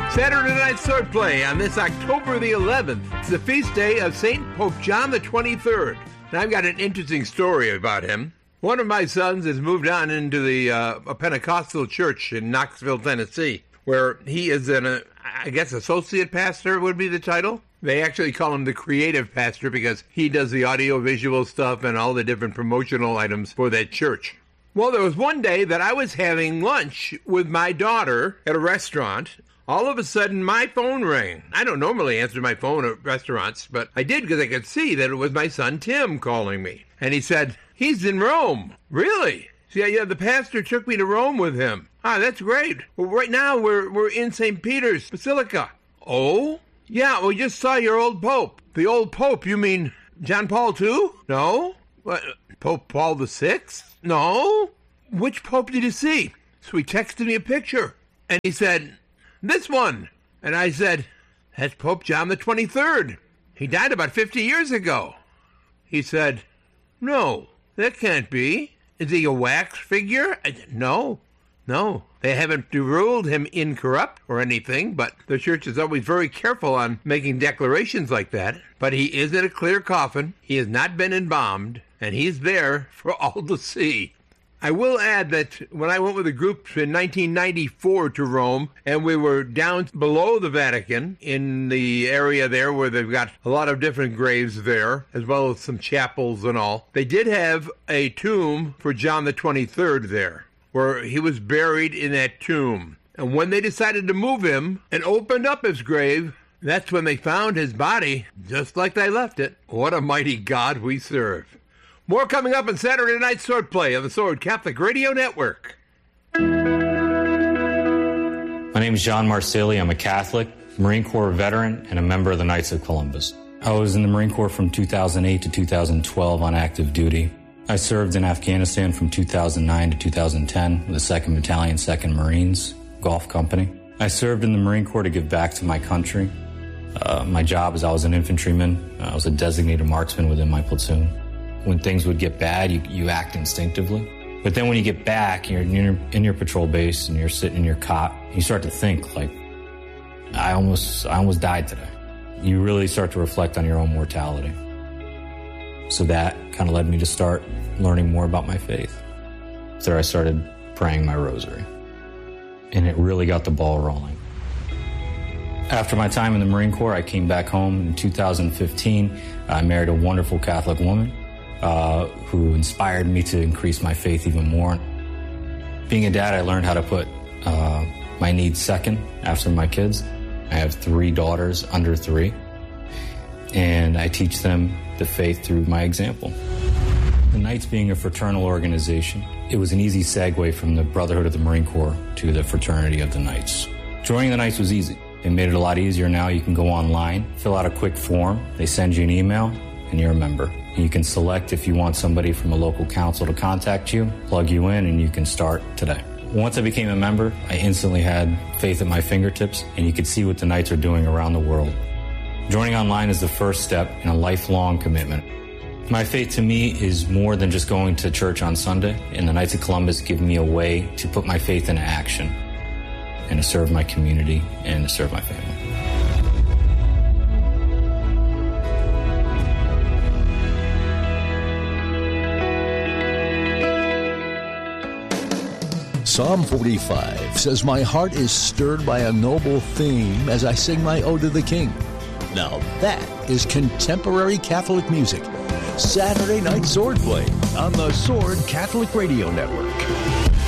Saturday Night Swordplay on this October the 11th. It's the feast day of St. Pope John the 23rd. Now, I've got an interesting story about him. One of my sons has moved on into a Pentecostal church in Knoxville, Tennessee, where he is associate pastor would be the title. They actually call him the creative pastor because he does the audio-visual stuff and all the different promotional items for that church. Well, there was one day that I was having lunch with my daughter at a restaurant. All of a sudden, my phone rang. I don't normally answer my phone at restaurants, but I did because I could see that it was my son Tim calling me. And he said, he's in Rome. Really? Yeah, the pastor took me to Rome with him. Ah, that's great. Well, right now, we're in St. Peter's Basilica. Oh? Yeah, we just saw your old pope. The old pope, you mean John Paul II? No? What, Pope Paul VI? No? Which pope did you see? So he texted me a picture. And he said, this one. And I said, that's Pope John the 23rd. He died about 50 years ago. He said, no, that can't be. Is he a wax figure? I said, no. They haven't ruled him incorrupt or anything, but the church is always very careful on making declarations like that. But he is in a clear coffin. He has not been embalmed, and he's there for all to see. I will add that when I went with a group in 1994 to Rome, and we were down below the Vatican in the area there where they've got a lot of different graves there, as well as some chapels and all, they did have a tomb for John the 23rd there, where he was buried in that tomb. And when they decided to move him and opened up his grave, that's when they found his body just like they left it. What a mighty God we serve. More coming up on Saturday Night Swordplay on the Sword Catholic Radio Network. My name is John Marsili. I'm a Catholic, Marine Corps veteran, and a member of the Knights of Columbus. I was in the Marine Corps from 2008 to 2012 on active duty. I served in Afghanistan from 2009 to 2010 with the 2nd Battalion, 2nd Marines, Gulf Company. I served in the Marine Corps to give back to my country. My job is I was an infantryman. I was a designated marksman within my platoon. When things would get bad, you act instinctively. But then when you get back, you're in your patrol base and you're sitting in your cot, you start to think, like, I almost died today. You really start to reflect on your own mortality. So that kind of led me to start learning more about my faith. So I started praying my rosary. And it really got the ball rolling. After my time in the Marine Corps, I came back home in 2015. I married a wonderful Catholic woman who inspired me to increase my faith even more. Being a dad, I learned how to put my needs second after my kids. I have 3 daughters under 3, and I teach them the faith through my example. The Knights being a fraternal organization, it was an easy segue from the Brotherhood of the Marine Corps to the Fraternity of the Knights. Joining the Knights was easy. They made it a lot easier now. You can go online, fill out a quick form, they send you an email, and you're a member. You can select if you want somebody from a local council to contact you, plug you in, and you can start today. Once I became a member, I instantly had faith at my fingertips, and you could see what the Knights are doing around the world. Joining online is the first step in a lifelong commitment. My faith to me is more than just going to church on Sunday, and the Knights of Columbus give me a way to put my faith into action and to serve my community and to serve my family. Psalm 45 says, my heart is stirred by a noble theme as I sing my ode to the King. Now that is contemporary Catholic music. Saturday Night Swordplay on the Sword Catholic Radio Network.